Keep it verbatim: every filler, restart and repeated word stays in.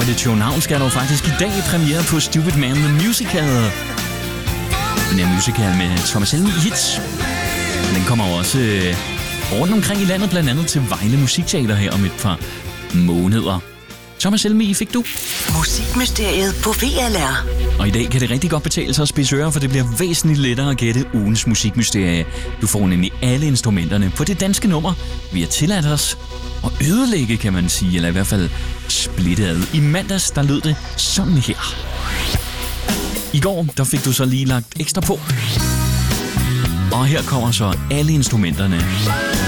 det københavnske er der jo faktisk i dag premiere på Stupid Man The Musical. Den her musical med Thomas Helmig i hits. Den kommer også øh, rundt omkring i landet, blandt andet til Vejle Musikteater her om et par måneder. Thomas Helmig fik du. Musikmysteriet på V L R. Og i dag kan det rigtig godt betale sig at spidse ører, for det bliver væsentligt lettere at gætte ugens musikmysterie. Du får nemlig alle instrumenterne på det danske nummer, vi har tilladt os at ødelægge, kan man sige, eller i hvert fald splitte ad. I mandags, der lød det sådan her. I går, der fik du så lige lagt ekstra på. Og her kommer så alle instrumenterne.